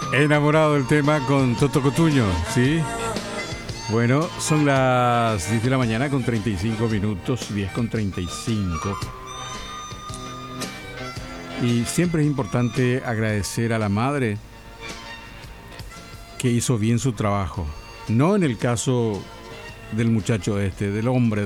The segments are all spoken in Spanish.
Enamorado del tema con Toto Cotuño, ¿sí? Bueno, son las 10 de la mañana con 35 minutos, 10 con 35. Y siempre es importante agradecer a la madre que hizo bien su trabajo. No en el caso del muchacho del hombre,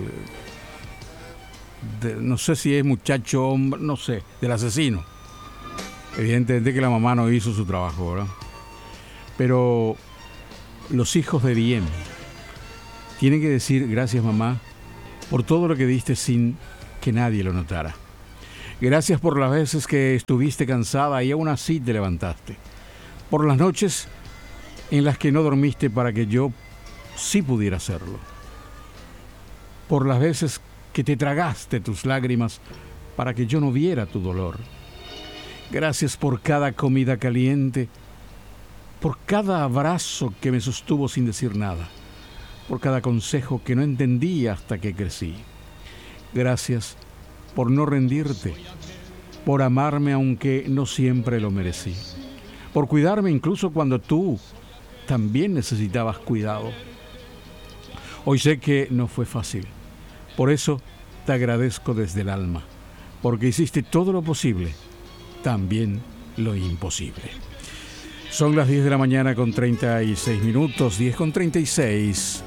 no sé si es muchacho, hombre, no sé, del asesino. Evidentemente que la mamá no hizo su trabajo, ¿verdad? Pero los hijos de bien tienen que decir gracias, mamá, por todo lo que diste sin que nadie lo notara. Gracias por las veces que estuviste cansada y aún así te levantaste. Por las noches en las que no dormiste para que yo sí pudiera hacerlo. Por las veces que te tragaste tus lágrimas para que yo no viera tu dolor. Gracias por cada comida caliente, por cada abrazo que me sostuvo sin decir nada, por cada consejo que no entendí hasta que crecí. Gracias por no rendirte, por amarme aunque no siempre lo merecí, por cuidarme incluso cuando tú también necesitabas cuidado. Hoy sé que no fue fácil, por eso te agradezco desde el alma, porque hiciste todo lo posible, también lo imposible. Son las 10 de la mañana con 36 minutos, 10 con 36.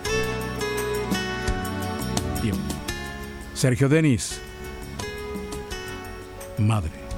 Bien. Sergio Denis, madre.